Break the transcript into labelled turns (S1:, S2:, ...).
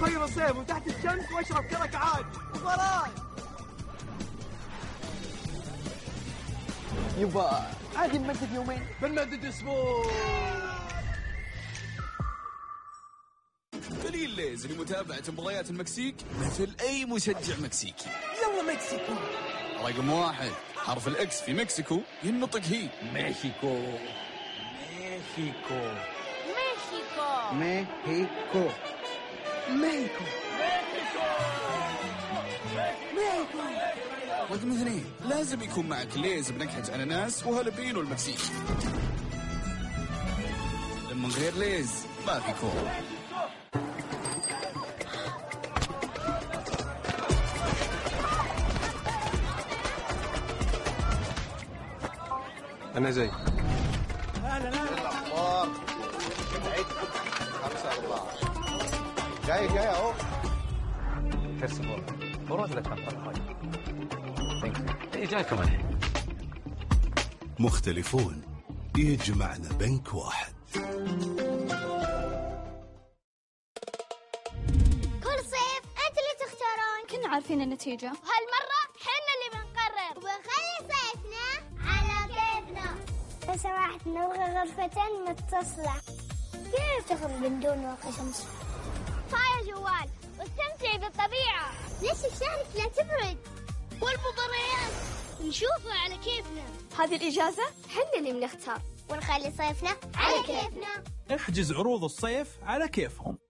S1: بغير الصيف وتحت الشمس واشرب كرك عاد وخلاص.
S2: يبا عادي نمدد يومين.
S1: بنمدد اسبوع.
S3: دليل ليز لمتابعة مباريات المكسيك مثل أي مشجع مكسيكي.
S2: يلا مكسيكو.
S3: رقم 1 حرف الإكس في مكسيكو ينطق هي
S2: مكسيكو. مكسيكو.
S4: مكسيكو.
S2: مكسيكو. مكسيكو.
S4: مكسيكو.
S3: رقم 2 لازم يكون معك ليز بنكهة أناناس وهالبينو المكسيكي. من غير ليز ما في كورة.
S5: أنا زي
S1: أهلا
S6: الأخبار عيد 5-4 جاي أهو.
S5: First of all, بروح لك أنطر هاي جايكم الحين.
S7: مختلفون يجمعنا بنك واحد.
S4: كل صيف أنت اللي تختارون.
S8: كنا عارفين النتيجة.
S4: وهالمرة حنا اللي بنقرر وبنخلي صيفنا على كيفنا. لو سمحت نبغى غرفة متصلة. كيف تخرج من دون واقي شمس؟ صاير جوال واستمتعي بالطبيعة. ليش الشارع لا تبرد؟ والمباريات نشوفها على كيفنا.
S8: هذه الإجازة
S4: حنا اللي بنختار ونخلي صيفنا على كيفنا.
S9: احجز عروض الصيف على كيفهم.